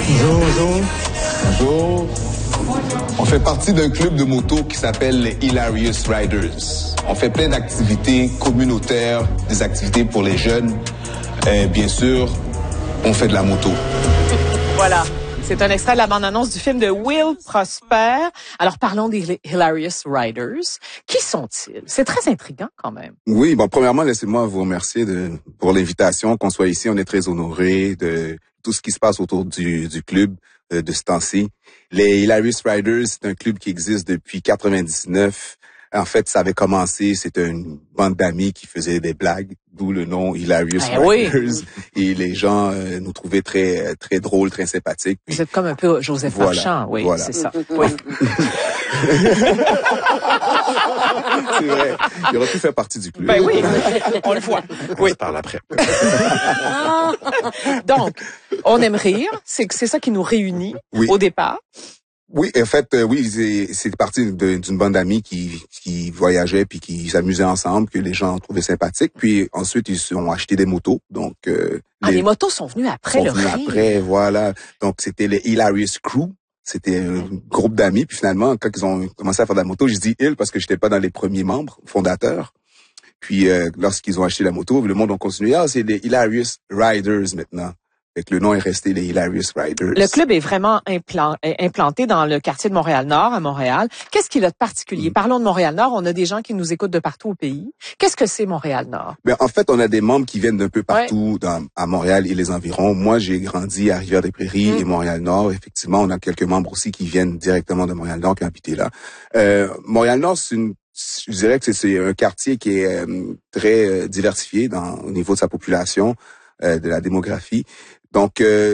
Bonjour, bonjour. Bonjour. On fait partie d'un club de moto qui s'appelle les Hilarious Riders. On fait plein d'activités communautaires, des activités pour les jeunes. Bien sûr, on fait de la moto. Voilà. C'est un extrait de la bande-annonce du film de Will Prosper. Alors, parlons des Hilarious Riders. Qui sont-ils? C'est très intriguant quand même. Oui, bon, premièrement, laissez-moi vous remercier pour l'invitation, qu'on soit ici. On est très honorés de tout ce qui se passe autour du club de ce temps-ci. Les Hilarious Riders, c'est un club qui existe depuis 99. En fait, ça avait commencé, c'était une bande d'amis qui faisaient des blagues, d'où le nom Hilarious Riders. Oui. Et les gens nous trouvaient très très drôles, très sympathiques. Vous êtes comme un peu Joseph Marchand, oui, voilà. C'est ça. Oui. C'est vrai. Il aurait pu faire partie du club. Ben oui, on le voit. Oui, on parle après. Donc, on aime rire, c'est ça qui nous réunit au départ. Oui, en fait, c'est parti d'une bande d'amis qui voyageait puis qui s'amusaient ensemble, que les gens trouvaient sympathiques. Puis ensuite, ils ont acheté des motos. Donc les motos sont venues après le rire. Après, voilà. Donc c'était les Hilarious Crew. C'était un groupe d'amis. Puis finalement, quand ils ont commencé à faire de la moto, je dis ils parce que j'étais pas dans les premiers membres fondateurs. Puis lorsqu'ils ont acheté la moto, le monde a continué. Ah, c'est les Hilarious Riders maintenant. Fait que le nom est resté les Hilarious Riders. Le club est vraiment implanté dans le quartier de Montréal-Nord, à Montréal. Qu'est-ce qu'il a de particulier? Parlons de Montréal-Nord. On a des gens qui nous écoutent de partout au pays. Qu'est-ce que c'est Montréal-Nord? Ben, en fait, on a des membres qui viennent d'un peu partout à Montréal et les environs. Moi, j'ai grandi à Rivière-des-Prairies et Montréal-Nord. Effectivement, on a quelques membres aussi qui viennent directement de Montréal-Nord qui ont habité là. Montréal-Nord, je dirais que c'est un quartier qui est très diversifié au niveau de sa population, de la démographie. Donc,